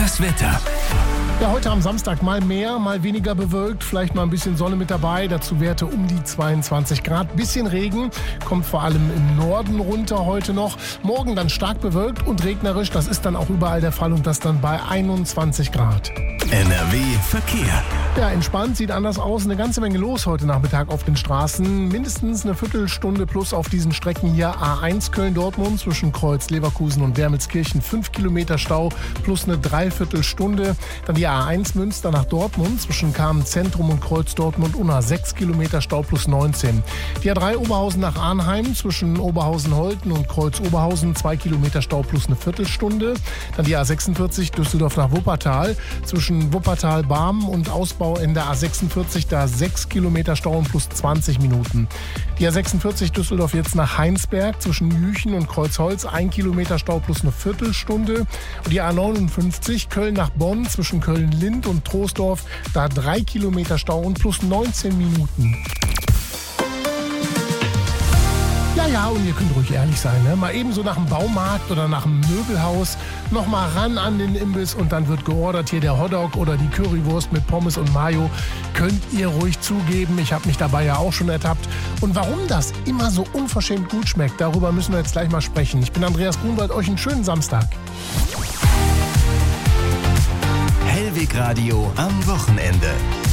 Das Wetter. Ja, heute am Samstag mal mehr, mal weniger bewölkt, vielleicht mal ein bisschen Sonne mit dabei, dazu Werte um die 22 Grad. Bisschen Regen, kommt vor allem im Norden runter heute noch. Morgen dann stark bewölkt und regnerisch, das ist dann auch überall der Fall und das dann bei 21 Grad. NRW Verkehr. Ja, entspannt, sieht anders aus. Eine ganze Menge los heute Nachmittag auf den Straßen. Mindestens eine Viertelstunde plus auf diesen Strecken hier. A1 Köln-Dortmund zwischen Kreuz Leverkusen und Wermelskirchen 5 Kilometer Stau plus eine Dreiviertelstunde. Dann die A1 Münster nach Dortmund zwischen Kamen-Zentrum und Kreuz Dortmund Unna 6 Kilometer Stau plus 19. Die A3 Oberhausen nach Arnheim zwischen Oberhausen-Holten und Kreuz Oberhausen 2 Kilometer Stau plus eine Viertelstunde. Dann die A46 Düsseldorf nach Wuppertal zwischen Wuppertal-Barmen und Ausbauende A46, da 6 Kilometer Stau und plus 20 Minuten. Die A46 Düsseldorf jetzt nach Heinsberg zwischen Jüchen und Kreuzholz 1 Kilometer Stau plus eine Viertelstunde. Und die A59 Köln nach Bonn zwischen Köln-Lind und Troisdorf, da 3 Kilometer Stau und plus 19 Minuten. Ja, und ihr könnt ruhig ehrlich sein, ne? Mal eben so nach dem Baumarkt oder nach dem Möbelhaus noch mal ran an den Imbiss und dann wird geordert hier der Hotdog oder die Currywurst mit Pommes und Mayo. Könnt ihr ruhig zugeben, ich habe mich dabei ja auch schon ertappt. Und warum das immer so unverschämt gut schmeckt, darüber müssen wir jetzt gleich mal sprechen. Ich bin Andreas Grunwald, euch einen schönen Samstag. Hellweg Radio am Wochenende.